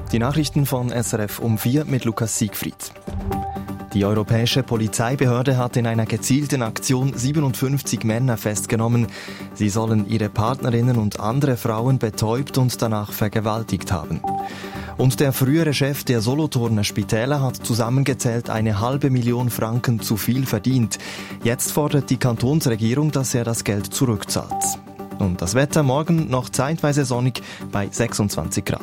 Die Nachrichten von SRF um 4 mit Lukas Siegfried. Die europäische Polizeibehörde hat in einer gezielten Aktion 57 Männer festgenommen. Sie sollen ihre Partnerinnen und andere Frauen betäubt und danach vergewaltigt haben. Und der frühere Chef der Solothurner Spitäler hat zusammengezählt 500.000 Franken zu viel verdient. Jetzt fordert die Kantonsregierung, dass er das Geld zurückzahlt. Und das Wetter morgen noch zeitweise sonnig bei 26 Grad.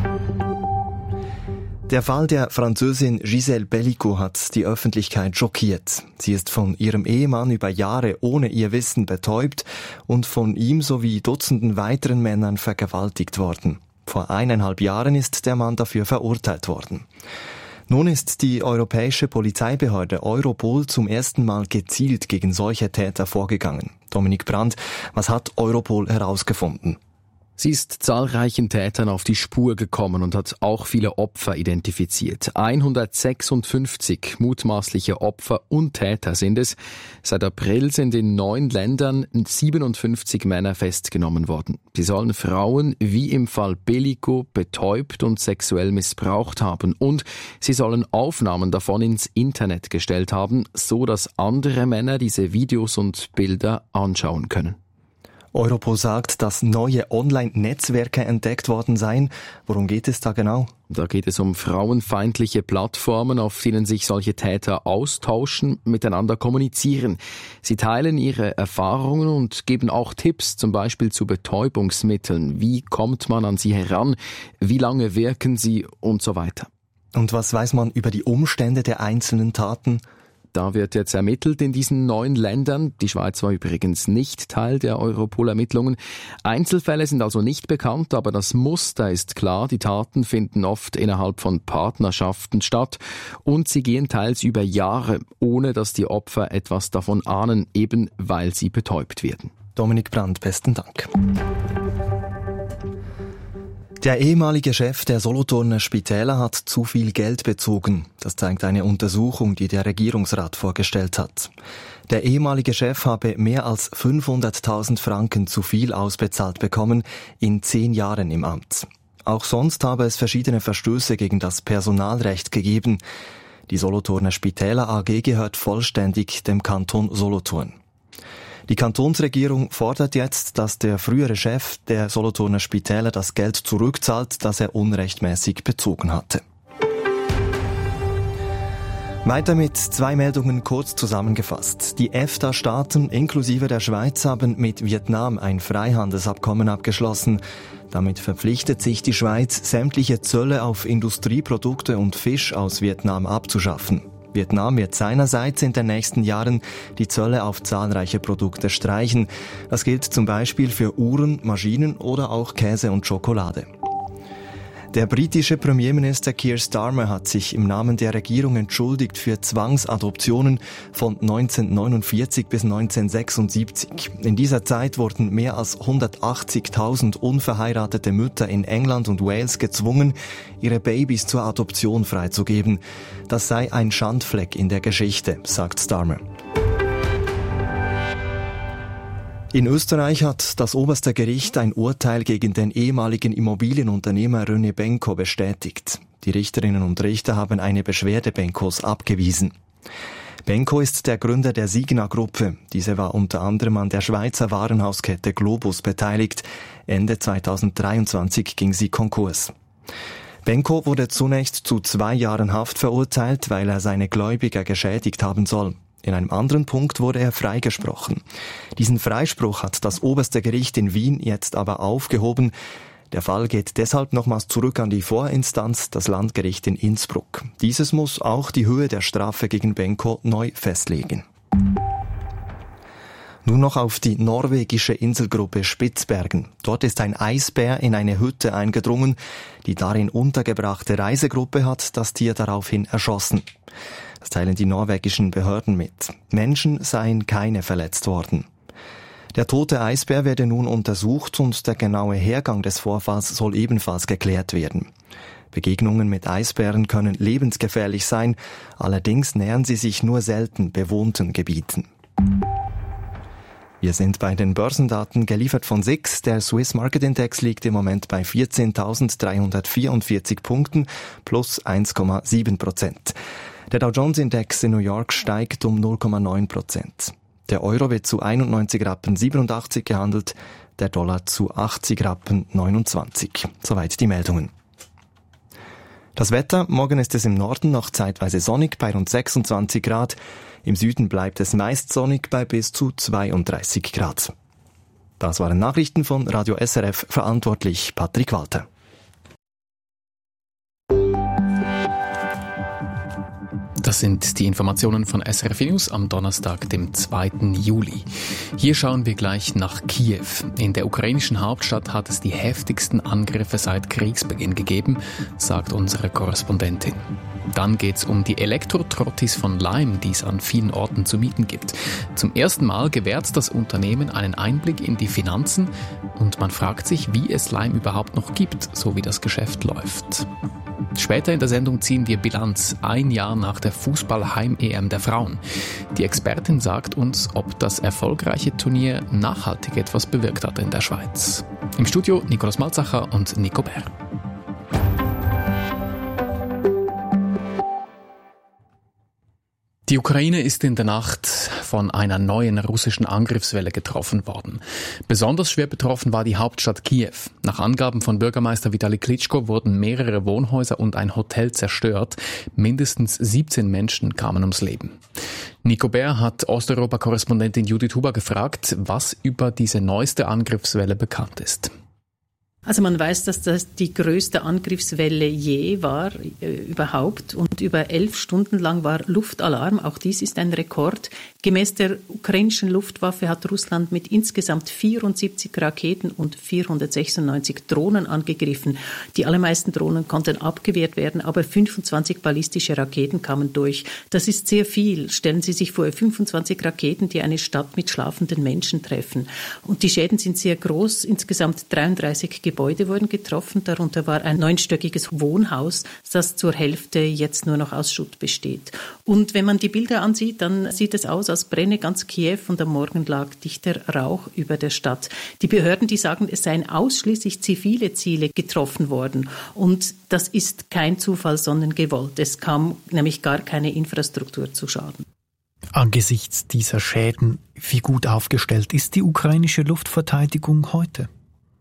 Der Fall der Französin Gisèle Bellico hat die Öffentlichkeit schockiert. Sie ist von ihrem Ehemann über Jahre ohne ihr Wissen betäubt und von ihm sowie Dutzenden weiteren Männern vergewaltigt worden. Vor 1,5 Jahren ist der Mann dafür verurteilt worden. Nun ist die europäische Polizeibehörde Europol zum ersten Mal gezielt gegen solche Täter vorgegangen. Dominik Brandt, was hat Europol herausgefunden? Sie ist zahlreichen Tätern auf die Spur gekommen und hat auch viele Opfer identifiziert. 156 mutmaßliche Opfer und Täter sind es. Seit April sind in 9 Ländern 57 Männer festgenommen worden. Sie sollen Frauen, wie im Fall Bellico, betäubt und sexuell missbraucht haben. Und sie sollen Aufnahmen davon ins Internet gestellt haben, so dass andere Männer diese Videos und Bilder anschauen können. Europol sagt, dass neue Online-Netzwerke entdeckt worden seien. Worum geht es da genau? Da geht es um frauenfeindliche Plattformen, auf denen sich solche Täter austauschen, miteinander kommunizieren. Sie teilen ihre Erfahrungen und geben auch Tipps, zum Beispiel zu Betäubungsmitteln. Wie kommt man an sie heran? Wie lange wirken sie? Und so weiter. Und was weiß man über die Umstände der einzelnen Taten? Da wird jetzt ermittelt in diesen 9 Ländern. Die Schweiz war übrigens nicht Teil der Europol-Ermittlungen. Einzelfälle sind also nicht bekannt, aber das Muster ist klar. Die Taten finden oft innerhalb von Partnerschaften statt und sie gehen teils über Jahre, ohne dass die Opfer etwas davon ahnen, eben weil sie betäubt werden. Dominik Brandt, besten Dank. Der ehemalige Chef der Solothurner Spitäler hat zu viel Geld bezogen. Das zeigt eine Untersuchung, die der Regierungsrat vorgestellt hat. Der ehemalige Chef habe mehr als 500.000 Franken zu viel ausbezahlt bekommen in 10 Jahren im Amt. Auch sonst habe es verschiedene Verstöße gegen das Personalrecht gegeben. Die Solothurner Spitäler AG gehört vollständig dem Kanton Solothurn. Die Kantonsregierung fordert jetzt, dass der frühere Chef der Solothurner Spitäler das Geld zurückzahlt, das er unrechtmäßig bezogen hatte. Weiter mit 2 Meldungen kurz zusammengefasst. Die EFTA-Staaten inklusive der Schweiz haben mit Vietnam ein Freihandelsabkommen abgeschlossen. Damit verpflichtet sich die Schweiz, sämtliche Zölle auf Industrieprodukte und Fisch aus Vietnam abzuschaffen. Vietnam wird seinerseits in den nächsten Jahren die Zölle auf zahlreiche Produkte streichen. Das gilt zum Beispiel für Uhren, Maschinen oder auch Käse und Schokolade. Der britische Premierminister Keir Starmer hat sich im Namen der Regierung entschuldigt für Zwangsadoptionen von 1949 bis 1976. In dieser Zeit wurden mehr als 180.000 unverheiratete Mütter in England und Wales gezwungen, ihre Babys zur Adoption freizugeben. Das sei ein Schandfleck in der Geschichte, sagt Starmer. In Österreich hat das oberste Gericht ein Urteil gegen den ehemaligen Immobilienunternehmer René Benko bestätigt. Die Richterinnen und Richter haben eine Beschwerde Benkos abgewiesen. Benko ist der Gründer der Signa-Gruppe. Diese war unter anderem an der Schweizer Warenhauskette Globus beteiligt. Ende 2023 ging sie Konkurs. Benko wurde zunächst zu 2 Jahren Haft verurteilt, weil er seine Gläubiger geschädigt haben soll. In einem anderen Punkt wurde er freigesprochen. Diesen Freispruch hat das oberste Gericht in Wien jetzt aber aufgehoben. Der Fall geht deshalb nochmals zurück an die Vorinstanz, das Landgericht in Innsbruck. Dieses muss auch die Höhe der Strafe gegen Benko neu festlegen. Nun noch auf die norwegische Inselgruppe Spitzbergen. Dort ist ein Eisbär in eine Hütte eingedrungen. Die darin untergebrachte Reisegruppe hat das Tier daraufhin erschossen. Das teilen die norwegischen Behörden mit. Menschen seien keine verletzt worden. Der tote Eisbär werde nun untersucht und der genaue Hergang des Vorfalls soll ebenfalls geklärt werden. Begegnungen mit Eisbären können lebensgefährlich sein, allerdings nähern sie sich nur selten bewohnten Gebieten. Wir sind bei den Börsendaten geliefert von SIX. Der Swiss Market Index liegt im Moment bei 14.344 Punkten, plus 1,7%. Der Dow Jones Index in New York steigt um 0,9%. Der Euro wird zu 91,87 Rappen gehandelt, der Dollar zu 80,29 Rappen. Soweit die Meldungen. Das Wetter, morgen ist es im Norden noch zeitweise sonnig bei rund 26 Grad. Im Süden bleibt es meist sonnig bei bis zu 32 Grad. Das waren Nachrichten von Radio SRF, verantwortlich Patrick Walter. Das sind die Informationen von SRF News am Donnerstag, dem 2. Juli. Hier schauen wir gleich nach Kiew. In der ukrainischen Hauptstadt hat es die heftigsten Angriffe seit Kriegsbeginn gegeben, sagt unsere Korrespondentin. Dann geht's um die Elektrotrottis von Lime, die es an vielen Orten zu mieten gibt. Zum ersten Mal gewährt das Unternehmen einen Einblick in die Finanzen und man fragt sich, wie es Lime überhaupt noch gibt, so wie das Geschäft läuft. Später in der Sendung ziehen wir Bilanz, ein Jahr nach der Fußball-Heim-EM der Frauen. Die Expertin sagt uns, ob das erfolgreiche Turnier nachhaltig etwas bewirkt hat in der Schweiz. Im Studio Nikolaus Malzacher und Nico Bär. Die Ukraine ist in der Nacht von einer neuen russischen Angriffswelle getroffen worden. Besonders schwer betroffen war die Hauptstadt Kiew. Nach Angaben von Bürgermeister Vitali Klitschko wurden mehrere Wohnhäuser und ein Hotel zerstört. Mindestens 17 Menschen kamen ums Leben. Nico Bär hat Osteuropa-Korrespondentin Judith Huber gefragt, was über diese neueste Angriffswelle bekannt ist. Also man weiß, dass das die größte Angriffswelle je war, überhaupt. Und über 11 Stunden lang war Luftalarm. Auch dies ist ein Rekord. Gemäß der ukrainischen Luftwaffe hat Russland mit insgesamt 74 Raketen und 496 Drohnen angegriffen. Die allermeisten Drohnen konnten abgewehrt werden, aber 25 ballistische Raketen kamen durch. Das ist sehr viel. Stellen Sie sich vor, 25 Raketen, die eine Stadt mit schlafenden Menschen treffen. Und die Schäden sind sehr groß. Insgesamt 33 Gebäude wurden getroffen. Darunter war ein 9-stöckiges Wohnhaus, das zur Hälfte jetzt nur noch aus Schutt besteht. Und wenn man die Bilder ansieht, dann sieht es aus, als brenne ganz Kiew und am Morgen lag dichter Rauch über der Stadt. Die Behörden, die sagen, es seien ausschließlich zivile Ziele getroffen worden. Und das ist kein Zufall, sondern gewollt. Es kam nämlich gar keine Infrastruktur zu Schaden. Angesichts dieser Schäden, wie gut aufgestellt ist die ukrainische Luftverteidigung heute?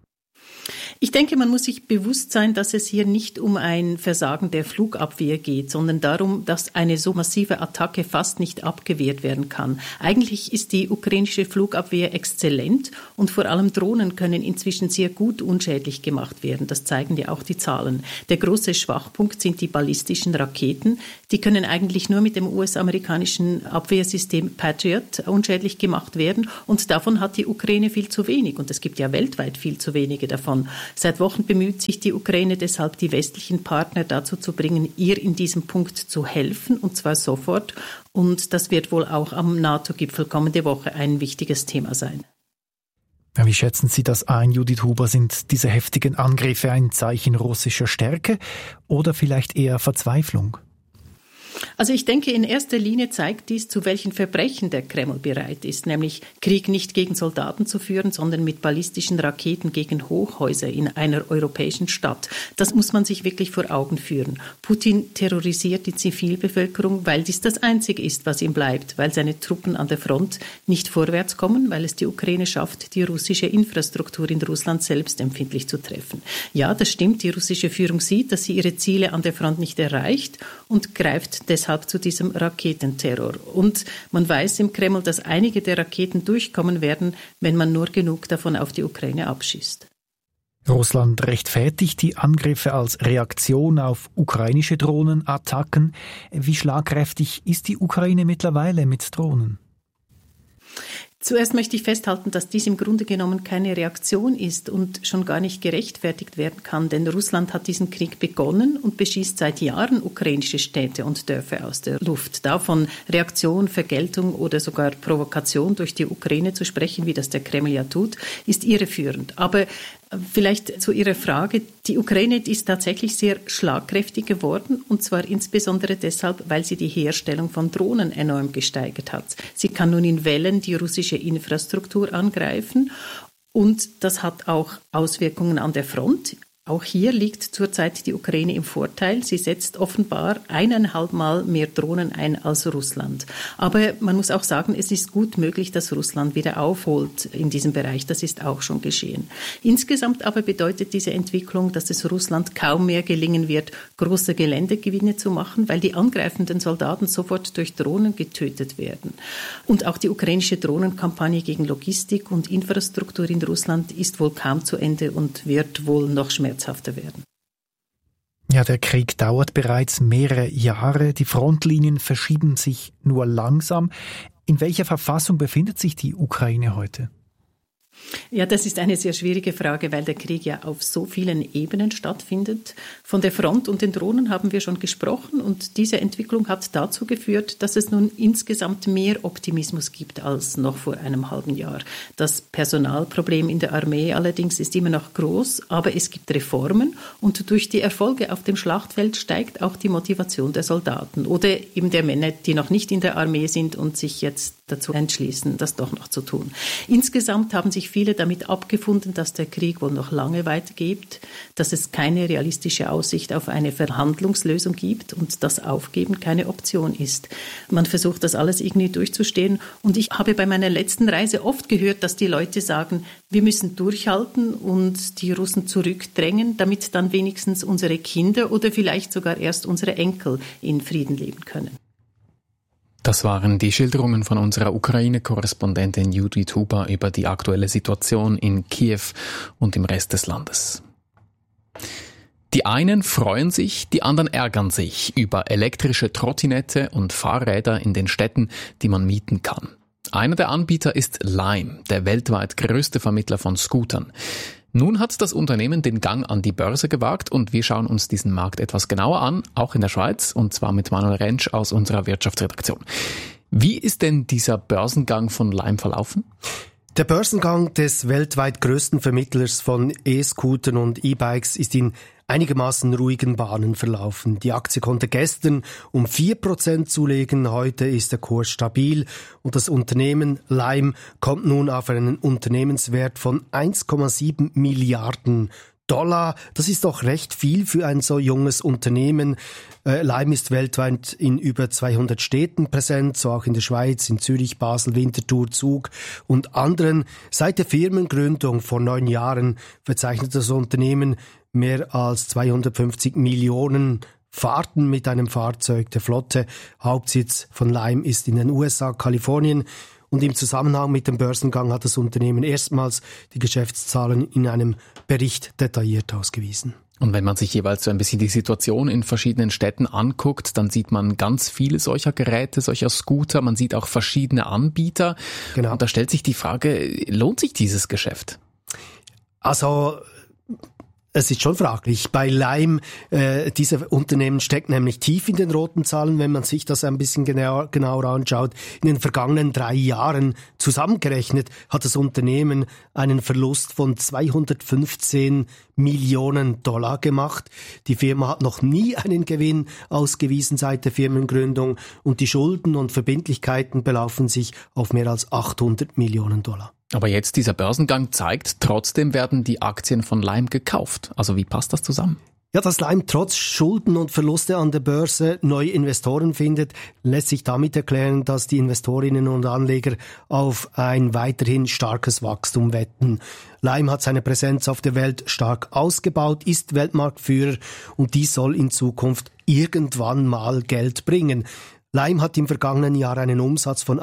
Ich denke, man muss sich bewusst sein, dass es hier nicht um ein Versagen der Flugabwehr geht, sondern darum, dass eine so massive Attacke fast nicht abgewehrt werden kann. Eigentlich ist die ukrainische Flugabwehr exzellent und vor allem Drohnen können inzwischen sehr gut unschädlich gemacht werden. Das zeigen ja auch die Zahlen. Der große Schwachpunkt sind die ballistischen Raketen. Die können eigentlich nur mit dem US-amerikanischen Abwehrsystem Patriot unschädlich gemacht werden und davon hat die Ukraine viel zu wenig und es gibt ja weltweit viel zu wenige davon. Seit Wochen bemüht sich die Ukraine deshalb, die westlichen Partner dazu zu bringen, ihr in diesem Punkt zu helfen, und zwar sofort. Und das wird wohl auch am NATO-Gipfel kommende Woche ein wichtiges Thema sein. Wie schätzen Sie das ein, Judith Huber? Sind diese heftigen Angriffe ein Zeichen russischer Stärke oder vielleicht eher Verzweiflung? Also ich denke, in erster Linie zeigt dies, zu welchen Verbrechen der Kreml bereit ist, nämlich Krieg nicht gegen Soldaten zu führen, sondern mit ballistischen Raketen gegen Hochhäuser in einer europäischen Stadt. Das muss man sich wirklich vor Augen führen. Putin terrorisiert die Zivilbevölkerung, weil dies das Einzige ist, was ihm bleibt, weil seine Truppen an der Front nicht vorwärts kommen, weil es die Ukraine schafft, die russische Infrastruktur in Russland selbst empfindlich zu treffen. Ja, das stimmt, die russische Führung sieht, dass sie ihre Ziele an der Front nicht erreicht und greift deshalb zu diesem Raketenterror. Und man weiß im Kreml, dass einige der Raketen durchkommen werden, wenn man nur genug davon auf die Ukraine abschießt. Russland rechtfertigt die Angriffe als Reaktion auf ukrainische Drohnenattacken. Wie schlagkräftig ist die Ukraine mittlerweile mit Drohnen? Zuerst möchte ich festhalten, dass dies im Grunde genommen keine Reaktion ist und schon gar nicht gerechtfertigt werden kann, denn Russland hat diesen Krieg begonnen und beschießt seit Jahren ukrainische Städte und Dörfer aus der Luft. Davon Reaktion, Vergeltung oder sogar Provokation durch die Ukraine zu sprechen, wie das der Kreml ja tut, ist irreführend. Aber Vielleicht zu Ihrer Frage. Die Ukraine ist tatsächlich sehr schlagkräftig geworden, und zwar insbesondere deshalb, weil sie die Herstellung von Drohnen enorm gesteigert hat. Sie kann nun in Wellen die russische Infrastruktur angreifen, und das hat auch Auswirkungen an der Front. Auch hier liegt zurzeit die Ukraine im Vorteil. Sie setzt offenbar 1,5 Mal mehr Drohnen ein als Russland. Aber man muss auch sagen, es ist gut möglich, dass Russland wieder aufholt in diesem Bereich. Das ist auch schon geschehen. Insgesamt aber bedeutet diese Entwicklung, dass es Russland kaum mehr gelingen wird, große Geländegewinne zu machen, weil die angreifenden Soldaten sofort durch Drohnen getötet werden. Und auch die ukrainische Drohnenkampagne gegen Logistik und Infrastruktur in Russland ist wohl kaum zu Ende und wird wohl noch schmerzhafter werden. Ja, der Krieg dauert bereits mehrere Jahre. Die Frontlinien verschieben sich nur langsam. In welcher Verfassung befindet sich die Ukraine heute? Ja, das ist eine sehr schwierige Frage, weil der Krieg ja auf so vielen Ebenen stattfindet. Von der Front und den Drohnen haben wir schon gesprochen, und diese Entwicklung hat dazu geführt, dass es nun insgesamt mehr Optimismus gibt als noch vor einem halben Jahr. Das Personalproblem in der Armee allerdings ist immer noch groß, aber es gibt Reformen, und durch die Erfolge auf dem Schlachtfeld steigt auch die Motivation der Soldaten oder eben der Männer, die noch nicht in der Armee sind und sich jetzt dazu entschließen, das doch noch zu tun. Insgesamt haben sich viele damit abgefunden, dass der Krieg wohl noch lange weitergeht, dass es keine realistische Aussicht auf eine Verhandlungslösung gibt und dass Aufgeben keine Option ist. Man versucht, das alles irgendwie durchzustehen, und ich habe bei meiner letzten Reise oft gehört, dass die Leute sagen, wir müssen durchhalten und die Russen zurückdrängen, damit dann wenigstens unsere Kinder oder vielleicht sogar erst unsere Enkel in Frieden leben können. Das waren die Schilderungen von unserer Ukraine-Korrespondentin Judith Huber über die aktuelle Situation in Kiew und im Rest des Landes. Die einen freuen sich, die anderen ärgern sich über elektrische Trottinette und Fahrräder in den Städten, die man mieten kann. Einer der Anbieter ist Lime, der weltweit größte Vermittler von Scootern. Nun hat das Unternehmen den Gang an die Börse gewagt, und wir schauen uns diesen Markt etwas genauer an, auch in der Schweiz, und zwar mit Manuel Rentsch aus unserer Wirtschaftsredaktion. Wie ist denn dieser Börsengang von Lime verlaufen? Der Börsengang des weltweit größten Vermittlers von E-Scootern und E-Bikes ist in einigermaßen ruhigen Bahnen verlaufen. Die Aktie konnte gestern um 4% zulegen, heute ist der Kurs stabil, und das Unternehmen Lime kommt nun auf einen Unternehmenswert von 1,7 Milliarden $. Das ist doch recht viel für ein so junges Unternehmen. Lime ist weltweit in über 200 Städten präsent, so auch in der Schweiz, in Zürich, Basel, Winterthur, Zug und anderen. Seit der Firmengründung vor 9 Jahren verzeichnet das Unternehmen mehr als 250 Millionen Fahrten mit einem Fahrzeug der Flotte. Hauptsitz von Lime ist in den USA, Kalifornien. Und im Zusammenhang mit dem Börsengang hat das Unternehmen erstmals die Geschäftszahlen in einem Bericht detailliert ausgewiesen. Und wenn man sich jeweils so ein bisschen die Situation in verschiedenen Städten anguckt, dann sieht man ganz viele solcher Geräte, solcher Scooter. Man sieht auch verschiedene Anbieter. Genau. Und da stellt sich die Frage, lohnt sich dieses Geschäft? Also es ist schon fraglich. Bei Lime, diese Unternehmen steckt nämlich tief in den roten Zahlen, wenn man sich das ein bisschen genauer anschaut. In den vergangenen 3 Jahren zusammengerechnet hat das Unternehmen einen Verlust von 215 Millionen $ gemacht. Die Firma hat noch nie einen Gewinn ausgewiesen seit der Firmengründung, und die Schulden und Verbindlichkeiten belaufen sich auf mehr als 800 Millionen $. Aber jetzt dieser Börsengang zeigt, trotzdem werden die Aktien von Lime gekauft. Also wie passt das zusammen? Ja, dass Lime trotz Schulden und Verluste an der Börse neue Investoren findet, lässt sich damit erklären, dass die Investorinnen und Anleger auf ein weiterhin starkes Wachstum wetten. Lime hat seine Präsenz auf der Welt stark ausgebaut, ist Weltmarktführer, und dies soll in Zukunft irgendwann mal Geld bringen. Lime hat im vergangenen Jahr einen Umsatz von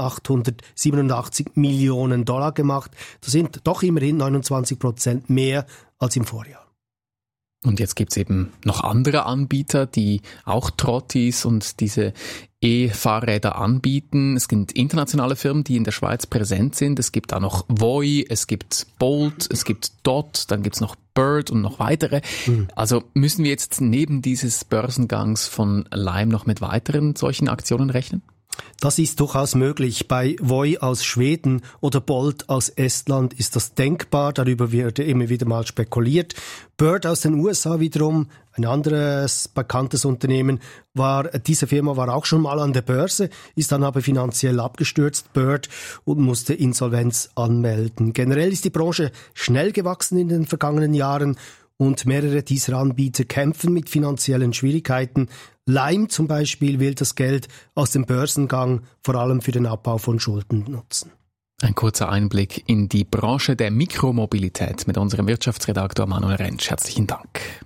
887 Millionen $ gemacht. Das sind doch immerhin 29% mehr als im Vorjahr. Und jetzt gibt's eben noch andere Anbieter, die auch Trottis und diese E-Fahrräder anbieten. Es gibt internationale Firmen, die in der Schweiz präsent sind. Es gibt da noch Voi, es gibt Bolt, es gibt Dot, dann gibt's noch Bird und noch weitere. Also müssen wir jetzt neben dieses Börsengangs von Lime noch mit weiteren solchen Aktionen rechnen? Das ist durchaus möglich. Bei Voi aus Schweden oder Bolt aus Estland ist das denkbar. Darüber wird immer wieder mal spekuliert. Bird aus den USA wiederum, ein anderes bekanntes Unternehmen, diese Firma war auch schon mal an der Börse, ist dann aber finanziell abgestürzt, Bird, und musste Insolvenz anmelden. Generell ist die Branche schnell gewachsen in den vergangenen Jahren und mehrere dieser Anbieter kämpfen mit finanziellen Schwierigkeiten. Lime zum Beispiel will das Geld aus dem Börsengang vor allem für den Abbau von Schulden nutzen. Ein kurzer Einblick in die Branche der Mikromobilität mit unserem Wirtschaftsredaktor Manuel Rentsch. Herzlichen Dank.